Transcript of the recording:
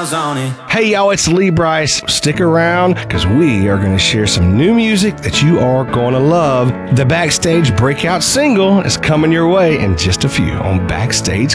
stars on it. Hey y'all, it's Lee Brice. Stick around because we are going to share some new music that you are going to love. The Backstage breakout single is coming your way in just a few on Backstage